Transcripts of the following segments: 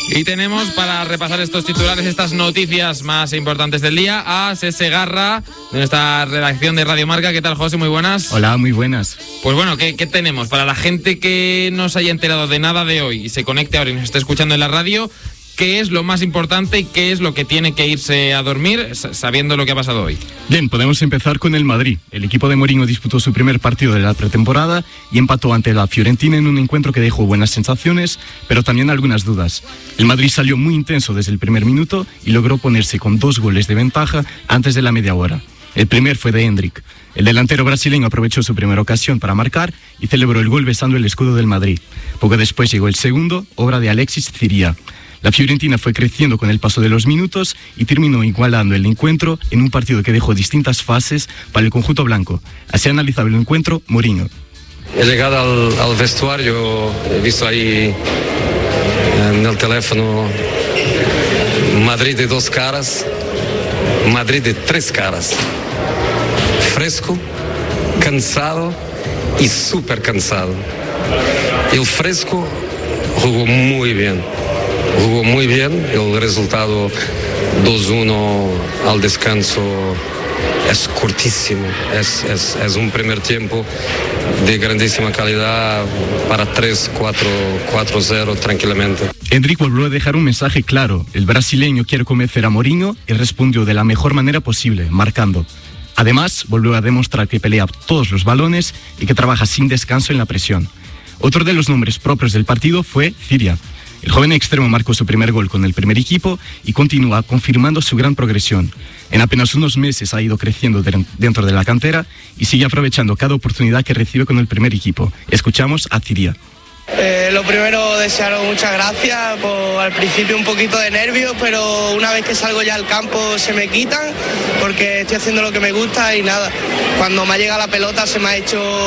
Y tenemos para repasar estos titulares, estas noticias más importantes del día, a Sese Garra, de nuestra redacción de Radio Marca. ¿Qué tal, José? Muy buenas. Hola, muy buenas. Pues bueno, ¿qué tenemos? Para la gente que no se haya enterado de nada de hoy y se conecte ahora y nos esté escuchando en la radio, ¿qué es lo más importante y qué es lo que tiene que irse a dormir sabiendo lo que ha pasado hoy? Bien, podemos empezar con el Madrid. El equipo de Mourinho disputó su primer partido de la pretemporada y empató ante la Fiorentina en un encuentro que dejó buenas sensaciones, pero también algunas dudas. El Madrid salió muy intenso desde el primer minuto y logró ponerse con 2 goles de ventaja antes de la media hora. El primer fue de Hendrik. El delantero brasileño aprovechó su primera ocasión para marcar y celebró el gol besando el escudo del Madrid. Poco después llegó el segundo, obra de Alexis Ciria. La Fiorentina fue creciendo con el paso de los minutos y terminó igualando el encuentro en un partido que dejó distintas fases para el conjunto blanco. Así analizaba el encuentro Mourinho. He llegado al vestuario, he visto ahí en el teléfono Madrid de 2 caras, Madrid de 3 caras. Fresco, cansado y súper cansado. El fresco jugó muy bien. Jugó muy bien, el resultado 2-1 al descanso es cortísimo, es un primer tiempo de grandísima calidad para 3-4-0 tranquilamente. Hendrik volvió a dejar un mensaje claro, el brasileño quiere convencer a Mourinho y respondió de la mejor manera posible, marcando. Además, volvió a demostrar que pelea todos los balones y que trabaja sin descanso en la presión. Otro de los nombres propios del partido fue Ciria. El joven extremo marcó su primer gol con el primer equipo y continúa confirmando su gran progresión. En apenas unos meses ha ido creciendo dentro de la cantera y sigue aprovechando cada oportunidad que recibe con el primer equipo. Escuchamos a Ciria. Lo primero, desearos muchas gracias. Al principio un poquito de nervios, pero una vez que salgo ya al campo se me quitan porque estoy haciendo lo que me gusta y nada. Cuando me ha llegado la pelota se me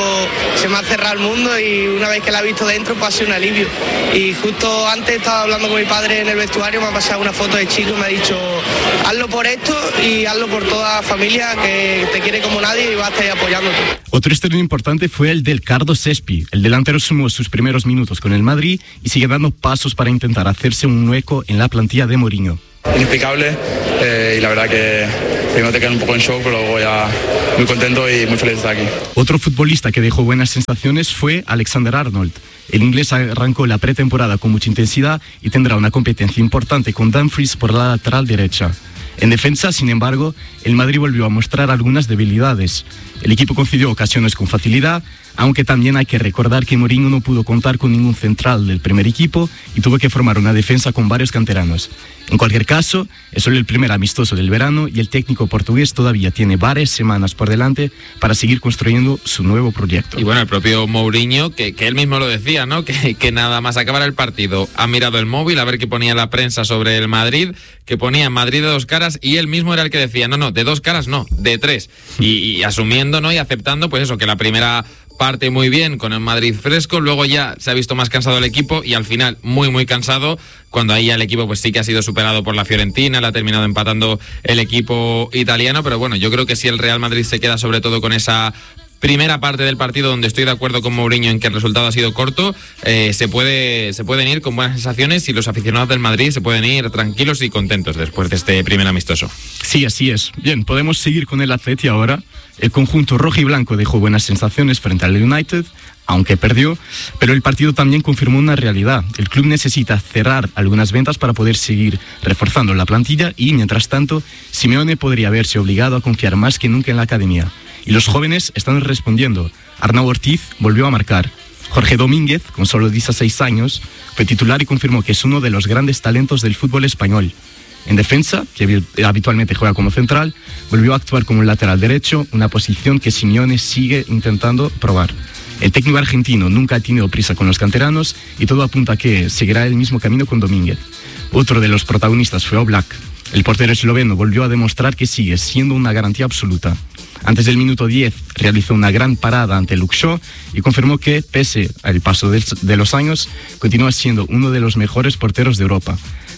ha cerrado el mundo y una vez que la he visto dentro pues ha sido un alivio. Y justo antes estaba hablando con mi padre en el vestuario, me ha pasado una foto de chico y me ha dicho hazlo por esto y hazlo por toda la familia que te quiere como nadie y va a estar ahí apoyándote. Otro estreno importante fue el del Cardo Sespi. El delantero sumó sus primeros minutos con el Madrid y sigue dando pasos para intentar hacerse un hueco en la plantilla de Mourinho. Inexplicable y la verdad que primero te quedan un poco en shock, pero luego ya muy contento y muy feliz de estar aquí. Otro futbolista que dejó buenas sensaciones fue Alexander-Arnold. El inglés arrancó la pretemporada con mucha intensidad y tendrá una competencia importante con Dumfries por la lateral derecha. En defensa, sin embargo, el Madrid volvió a mostrar algunas debilidades. El equipo concedió ocasiones con facilidad, aunque también hay que recordar que Mourinho no pudo contar con ningún central del primer equipo y tuvo que formar una defensa con varios canteranos. En cualquier caso, es solo el primer amistoso del verano y el técnico portugués todavía tiene varias semanas por delante para seguir construyendo su nuevo proyecto. Y bueno, el propio Mourinho, que él mismo lo decía, ¿no? Que nada más acabar el partido, ha mirado el móvil a ver qué ponía la prensa sobre el Madrid, que ponía Madrid de 2 caras y él mismo era el que decía, no, de 2 caras no, de 3. Y asumiendo, ¿no? Y aceptando, pues eso, que la primera parte muy bien con el Madrid fresco, luego ya se ha visto más cansado el equipo y al final muy cansado, cuando ahí ya el equipo pues sí que ha sido superado por la Fiorentina, la ha terminado empatando el equipo italiano, pero bueno, yo creo que si el Real Madrid se queda sobre todo con esa primera parte del partido, donde estoy de acuerdo con Mourinho en que el resultado ha sido corto, se pueden ir con buenas sensaciones y los aficionados del Madrid se pueden ir tranquilos y contentos después de este primer amistoso. Sí, así es. Bien, podemos seguir con el Atleti ahora. El conjunto rojo y blanco dejó buenas sensaciones frente al United, aunque perdió, pero el partido también confirmó una realidad. El club necesita cerrar algunas ventas para poder seguir reforzando la plantilla y, mientras tanto, Simeone podría verse obligado a confiar más que nunca en la academia. Y los jóvenes están respondiendo. Arnau Ortiz volvió a marcar. Jorge Domínguez, con solo 16 años, fue titular y confirmó que es uno de los grandes talentos del fútbol español. En defensa, que habitualmente juega como central, volvió a actuar como un lateral derecho, una posición que Simeone sigue intentando probar. El técnico argentino nunca ha tenido prisa con los canteranos y todo apunta a que seguirá el mismo camino con Domínguez. Otro de los protagonistas fue Oblak. El portero esloveno volvió a demostrar que sigue siendo una garantía absoluta. Antes del minuto 10 realizó una gran parada ante Luke Shaw y confirmó que, pese al paso de los años, continúa siendo uno de los mejores porteros de Europa.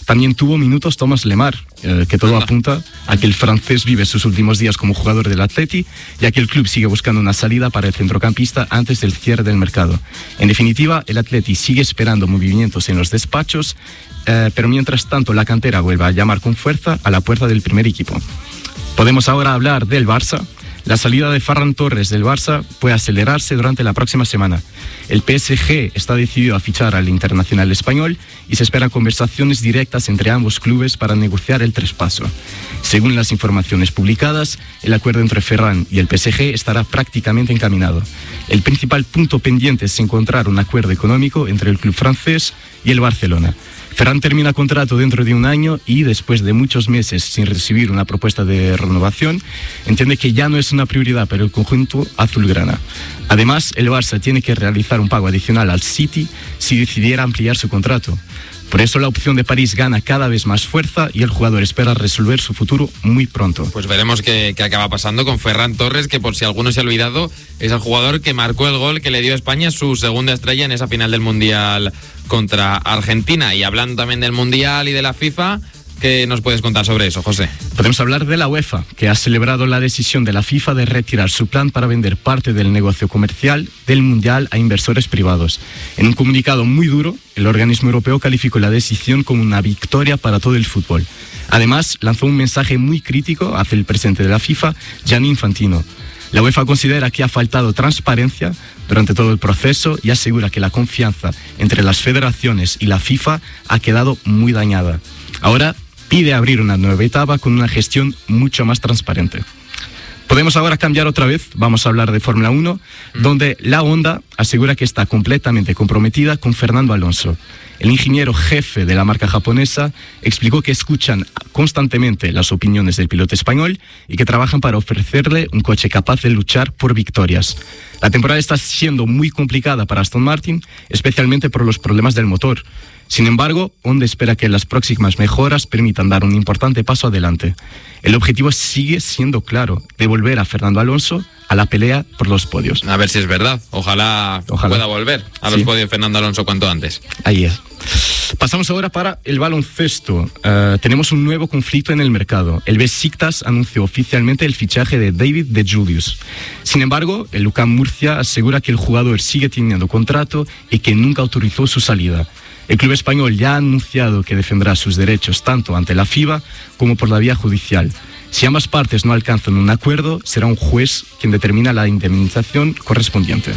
También tuvo minutos Thomas Lemar, que todo apunta a que el francés vive sus últimos días como jugador del Atleti, ya que el club sigue buscando una salida para el centrocampista antes del cierre del mercado. En definitiva, el Atleti sigue esperando movimientos en los despachos, pero mientras tanto la cantera vuelve a llamar con fuerza a la puerta del primer equipo. Podemos ahora hablar del Barça. La salida de Ferran Torres del Barça puede acelerarse durante la próxima semana. El PSG está decidido a fichar al internacional español y se esperan conversaciones directas entre ambos clubes para negociar el traspaso. Según las informaciones publicadas, el acuerdo entre Ferran y el PSG estará prácticamente encaminado. El principal punto pendiente es encontrar un acuerdo económico entre el club francés y el Barcelona. Ferran termina contrato dentro de un año y después de muchos meses sin recibir una propuesta de renovación, entiende que ya no es una prioridad para el conjunto azulgrana. Además, el Barça tiene que realizar un pago adicional al City si decidiera ampliar su contrato. Por eso la opción de París gana cada vez más fuerza y el jugador espera resolver su futuro muy pronto. Pues veremos qué acaba pasando con Ferran Torres, que por si alguno se ha olvidado, es el jugador que marcó el gol que le dio a España su segunda estrella en esa final del Mundial contra Argentina. Y hablando también del Mundial y de la FIFA, ¿qué nos puedes contar sobre eso, José? Podemos hablar de la UEFA, que ha celebrado la decisión de la FIFA de retirar su plan para vender parte del negocio comercial del Mundial a inversores privados. En un comunicado muy duro, el organismo europeo calificó la decisión como una victoria para todo el fútbol. Además, lanzó un mensaje muy crítico hacia el presidente de la FIFA, Gianni Infantino. La UEFA considera que ha faltado transparencia durante todo el proceso y asegura que la confianza entre las federaciones y la FIFA ha quedado muy dañada. Ahora pide abrir una nueva etapa con una gestión mucho más transparente. Podemos ahora cambiar otra vez, vamos a hablar de Fórmula 1, donde la Honda asegura que está completamente comprometida con Fernando Alonso. El ingeniero jefe de la marca japonesa explicó que escuchan constantemente las opiniones del piloto español y que trabajan para ofrecerle un coche capaz de luchar por victorias. La temporada está siendo muy complicada para Aston Martin, especialmente por los problemas del motor. Sin embargo, Honda espera que las próximas mejoras permitan dar un importante paso adelante. El objetivo sigue siendo claro, devolver a Fernando Alonso a la pelea por los podios. A ver si es verdad. Ojalá. Pueda volver a los podios Fernando Alonso cuanto antes. Ahí es. Pasamos ahora para el baloncesto. Tenemos un nuevo conflicto en el mercado. El Besiktas anunció oficialmente el fichaje de David De Julius. Sin embargo, el UCAM Murcia asegura que el jugador sigue teniendo contrato y que nunca autorizó su salida. El club español ya ha anunciado que defenderá sus derechos tanto ante la FIBA como por la vía judicial. Si ambas partes no alcanzan un acuerdo, será un juez quien determina la indemnización correspondiente.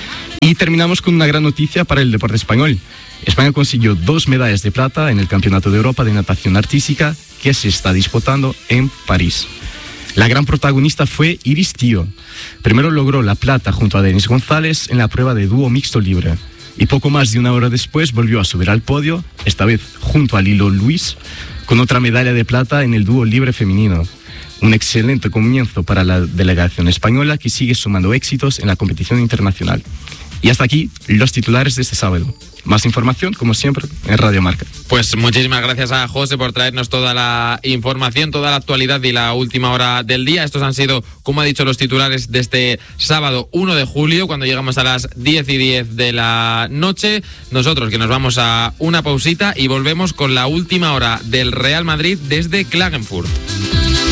Y terminamos con una gran noticia para el deporte español. España consiguió 2 medallas de plata en el Campeonato de Europa de Natación Artística que se está disputando en París. La gran protagonista fue Iris Tío. Primero logró la plata junto a Denis González en la prueba de dúo mixto libre. Y poco más de una hora después volvió a subir al podio, esta vez junto a Lilo Luis, con otra medalla de plata en el dúo libre femenino. Un excelente comienzo para la delegación española que sigue sumando éxitos en la competición internacional. Y hasta aquí los titulares de este sábado. Más información, como siempre, en Radio Marca. Pues muchísimas gracias a José por traernos toda la información, toda la actualidad y la última hora del día. Estos han sido, como ha dicho, los titulares de este sábado 1 de julio, cuando llegamos a las 10:10 de la noche. Nosotros que nos vamos a una pausita y volvemos con la última hora del Real Madrid desde Klagenfurt.